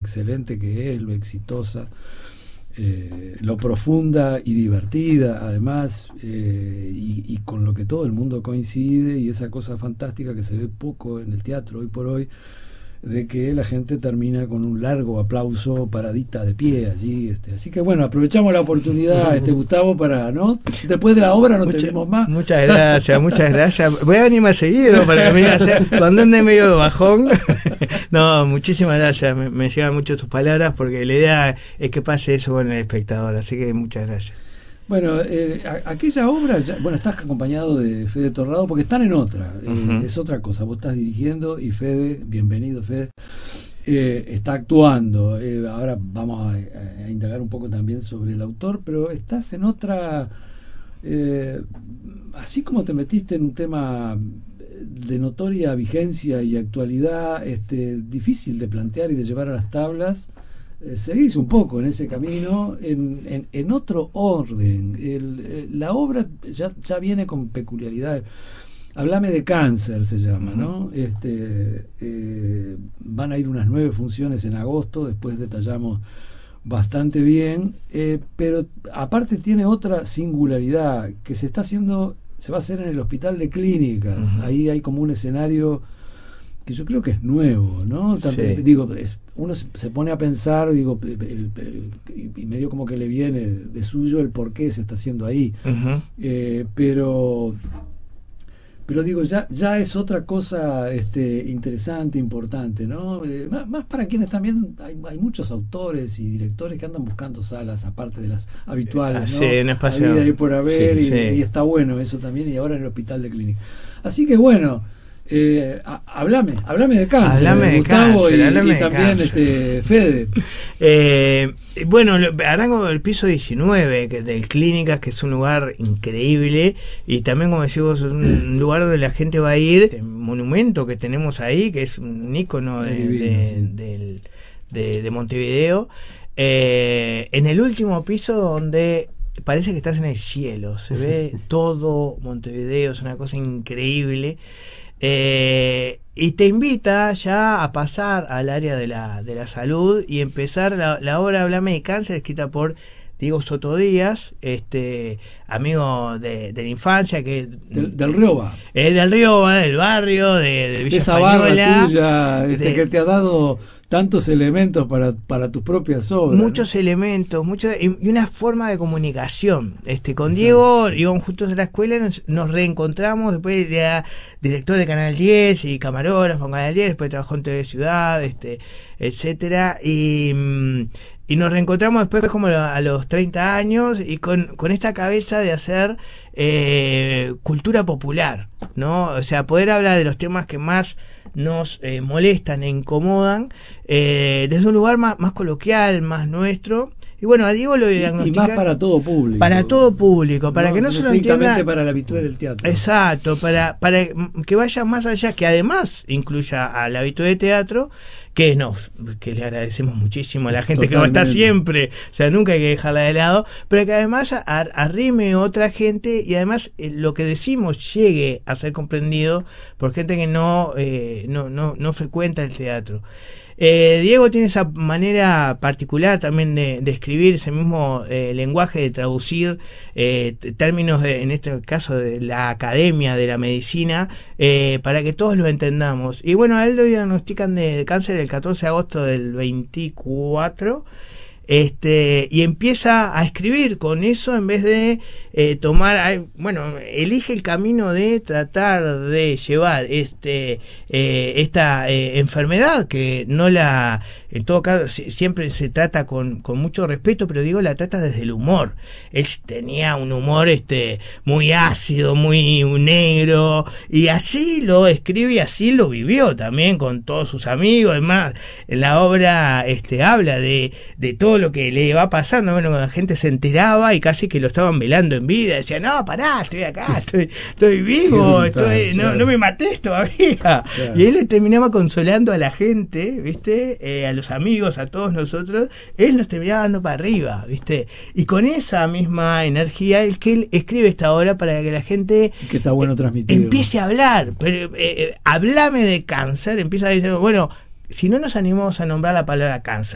excelente que es, lo exitosa, lo profunda y divertida además, y con lo que todo el mundo coincide, y esa cosa fantástica que se ve poco en el teatro hoy por hoy, de que la gente termina con un largo aplauso paradita de pie allí. Así que bueno, aprovechamos la oportunidad, Gustavo, para, ¿no? Después de la obra no tenemos más. Muchas gracias. Voy a venir más seguido para que me digas cuando ande medio de bajón. No, muchísimas gracias. Me llegan mucho tus palabras, porque la idea es que pase eso con el espectador. Así que muchas gracias. Bueno, aquella obra, bueno, estás acompañado de Fede Torrado, porque están en otra, es otra cosa. Vos estás dirigiendo y Fede, bienvenido Fede, está actuando. Ahora vamos a indagar un poco también sobre el autor, pero estás en otra, así como te metiste en un tema de notoria vigencia y actualidad, difícil de plantear y de llevar a las tablas. Seguís un poco en ese camino, en otro orden. La obra ya viene con peculiaridades. Hablame de Cáncer se llama, ¿no? Van a ir unas 9 funciones en agosto, después detallamos bastante bien, pero aparte tiene otra singularidad, que se va a hacer en el Hospital de Clínicas. Ahí hay como un escenario que yo creo que es nuevo, ¿no? También, sí. Digo, uno se pone a pensar, digo, y medio como que le viene de suyo el por qué se está haciendo ahí. Pero digo, ya es otra cosa interesante, importante, ¿no? Más para quienes también hay muchos autores y directores que andan buscando salas aparte de las habituales, ¿no? Sí, en espacio. Habida y por haber, sí, y está bueno eso también, y ahora en el Hospital de Clínicas. Así que bueno, hablame de Cáncer, Gustavo, y también Fede. Bueno, arranco el piso 19 del Clínicas, que es un lugar increíble, y también, como decís vos, es un lugar donde la gente va a ir. El monumento que tenemos ahí, que es un ícono de Montevideo, en el último piso, donde parece que estás en el cielo, se ve todo Montevideo, es una cosa increíble. Y te invita ya a pasar al área de la salud y empezar la obra Hablame de Cáncer, escrita por Diego Sotodíaz, amigo de la infancia, que del Rioba, del Rioba, del barrio de Villa esa barra tuya, que te ha dado tantos elementos para tus propias obras. Muchos elementos, y una forma de comunicación. Con Diego íbamos juntos a la escuela, nos reencontramos, después era director de Canal 10 y camarógrafo en Canal 10, después trabajó en TV Ciudad, etcétera, y nos reencontramos después como a los 30 años, y con esta cabeza de hacer cultura popular, ¿no? O sea, poder hablar de los temas que más nos molestan e incomodan, desde un lugar más coloquial, más nuestro. Y bueno, a Diego lo diagnostican. Y más para todo público. Para todo público, para que no se lo entienda. Para la habitué del teatro. Exacto, para que vaya más allá, que además incluya a la habitué de teatro, que le agradecemos muchísimo a la gente. Totalmente. Que va a estar siempre, o sea, nunca hay que dejarla de lado, pero que además arrime otra gente, y además lo que decimos llegue a ser comprendido por gente que no frecuenta el teatro. Diego tiene esa manera particular también de escribir, ese mismo lenguaje, de traducir términos en este caso de la academia de la medicina, para que todos lo entendamos. Y bueno, a él lo diagnostican de cáncer el 14 de agosto del 24, y empieza a escribir con eso, en vez de elige el camino de tratar de llevar esta enfermedad, que en todo caso siempre se trata con mucho respeto, pero digo, la trata desde el humor. Él tenía un humor muy ácido, muy negro, y así lo escribe y así lo vivió también con todos sus amigos. Además, la obra habla de todo lo que le va pasando. Bueno, la gente se enteraba y casi que lo estaban velando en vida, decía, no, pará, estoy acá, estoy vivo, no me maté todavía. Claro. Y él le terminaba consolando a la gente, ¿viste? A los amigos, a todos nosotros, él nos terminaba dando para arriba, ¿viste? Y con esa misma energía es que él escribe esta obra, para que la gente, que está bueno transmitir, empiece a hablar. Pero Hablame de Cáncer, empieza a decir, bueno, si no nos animamos a nombrar la palabra cáncer,